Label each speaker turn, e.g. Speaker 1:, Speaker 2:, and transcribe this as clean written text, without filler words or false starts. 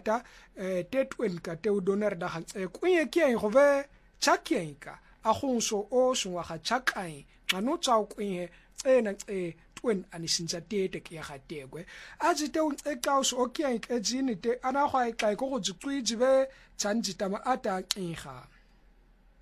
Speaker 1: kata tetwen ka te doner da hang kunye kien go be chakien ka a gonso o so wa ga chakai ngano tsao kunye tsena twen anisinza tete ke ga tekwe a jite un eka so kien ke jini te ana go ai kai go tsui jibe tsanjita ma ata kinga